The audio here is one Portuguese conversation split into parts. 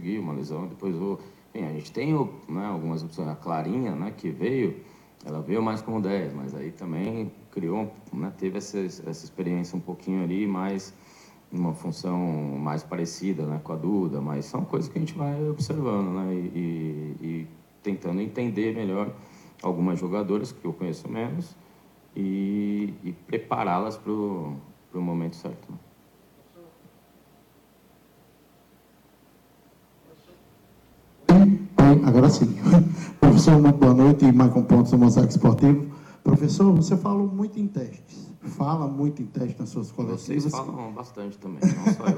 conseguir uma lesão, depois Bem, a gente tem, né, algumas opções. A Clarinha, né, que veio, ela veio mais como 10, mas aí também criou, né, teve essa experiência um pouquinho ali, mais uma função mais parecida, né, com a Duda, mas são coisas que a gente vai observando, né, e tentando entender melhor algumas jogadoras que eu conheço menos e prepará-las para o momento certo. Né? Agora sim. Professor, muito boa noite. Maicon Pontes, do Mosaico Esportivo. Professor, você falou muito em testes. Fala muito em testes nas suas coletivas. Vocês falam bastante também, não só eu.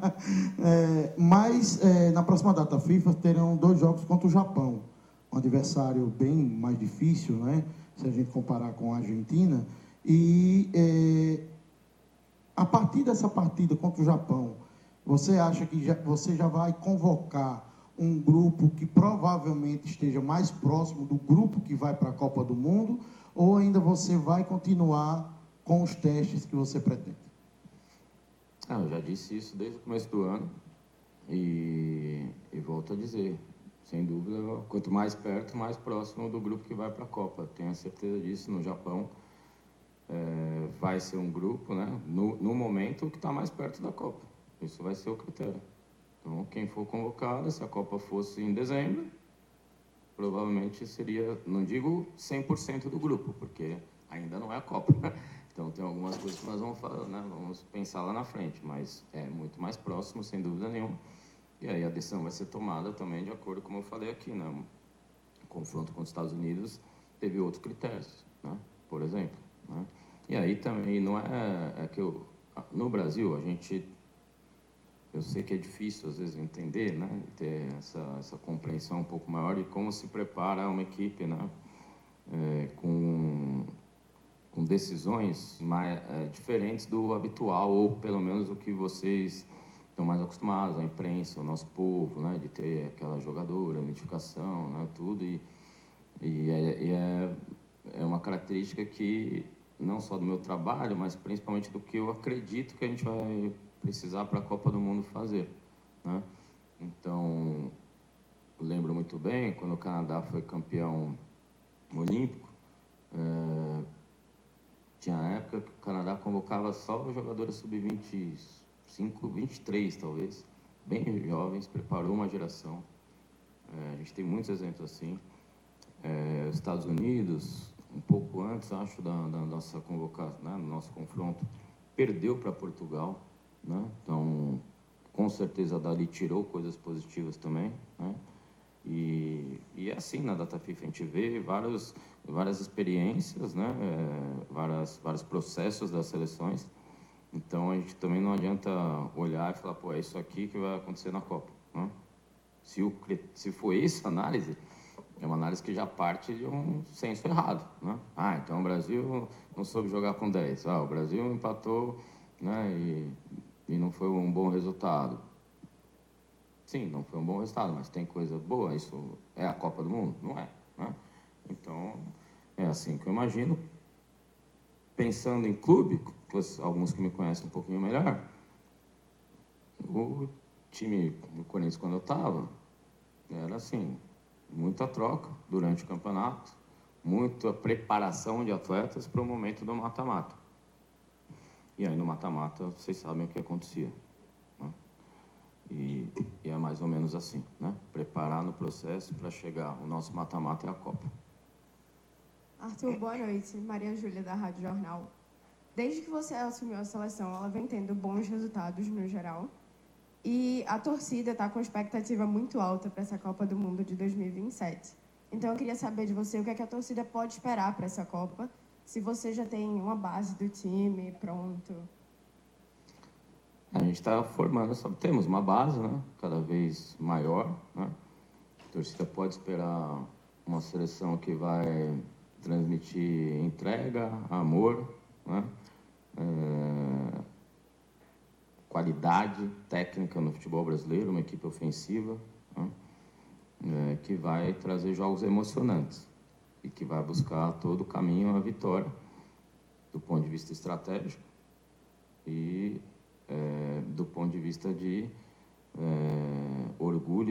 Mas, na próxima data FIFA, terão 2 jogos contra o Japão. Um adversário bem mais difícil, né? Se a gente comparar com a Argentina. E, a partir dessa partida contra o Japão, você acha que você já vai convocar um grupo que provavelmente esteja mais próximo do grupo que vai para a Copa do Mundo, ou ainda você vai continuar com os testes que você pretende? Eu já disse isso desde o começo do ano e volto a dizer, sem dúvida, quanto mais perto, mais próximo do grupo que vai para a Copa. Tenho a certeza disso. No Japão vai ser um grupo, né, no momento, que está mais perto da Copa. Isso vai ser o critério. Então, quem for convocado, se a Copa fosse em dezembro, provavelmente seria, não digo 100% do grupo, porque ainda não é a Copa. Então, tem algumas coisas que nós vamos falar, né? Vamos pensar lá na frente, mas é muito mais próximo, sem dúvida nenhuma. E aí a decisão vai ser tomada também de acordo com como eu falei aqui, né? O confronto com os Estados Unidos teve outros critérios, né? Por exemplo, né? E aí também não é que no Brasil eu sei que é difícil às vezes entender, né? Ter essa compreensão um pouco maior de como se prepara uma equipe, né? Com decisões diferentes do habitual, ou pelo menos o que vocês estão mais acostumados, a imprensa, o nosso povo, né? De ter aquela jogadora, identificação, né? Tudo. É uma característica que, não só do meu trabalho, mas principalmente do que eu acredito que a gente vai precisar para a Copa do Mundo fazer, né? Então, eu lembro muito bem, quando o Canadá foi campeão olímpico, tinha época que o Canadá convocava só jogadores sub-25, 23 talvez, bem jovens, preparou uma geração. A gente tem muitos exemplos assim. Os Estados Unidos, um pouco antes, acho, da nossa convocação, né, no nosso confronto, perdeu para Portugal, né? Então, com certeza dali tirou coisas positivas também, né? E é assim, na data FIFA a gente vê várias experiências, né? Vários processos das seleções. Então a gente também não adianta olhar e falar, pô, é isso aqui que vai acontecer na Copa, né? Se for essa análise, é uma análise que já parte de um senso errado, né? Então o Brasil não soube jogar com 10. O Brasil empatou, né? E não foi um bom resultado. Sim, não foi um bom resultado, mas tem coisa boa. Isso é a Copa do Mundo? Não é, né? Então, é assim que eu imagino. Pensando em clube, alguns que me conhecem um pouquinho melhor, o time do Corinthians, quando eu estava, era assim, muita troca durante o campeonato, muita preparação de atletas para o momento do mata-mata. E aí no mata-mata, vocês sabem o que acontecia, né? E é mais ou menos assim, né? Preparar no processo para chegar. O nosso mata-mata é a Copa. Arthur, boa noite. Maria Júlia, da Rádio Jornal. Desde que você assumiu a seleção, ela vem tendo bons resultados no geral. E a torcida está com expectativa muito alta para essa Copa do Mundo de 2027. Então eu queria saber de você o que é que a torcida pode esperar para essa Copa, se você já tem uma base do time pronto. A gente está formando, temos uma base, né? Cada vez maior, né? A torcida pode esperar uma seleção que vai transmitir entrega, amor, né? Qualidade técnica no futebol brasileiro, uma equipe ofensiva, né? Que vai trazer jogos emocionantes e que vai buscar todo o caminho à vitória do ponto de vista estratégico e do ponto de vista de orgulho